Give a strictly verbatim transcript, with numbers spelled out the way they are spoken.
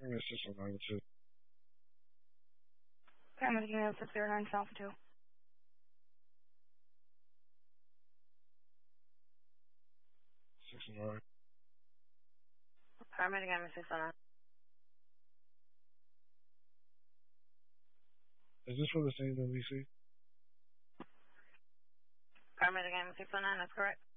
Give me a six oh nine two. Paramedic unit six zero nine South two. six oh nine. Paramedic unit six oh nine. Is this for the same W C? Paramedic unit six oh nine, that's correct.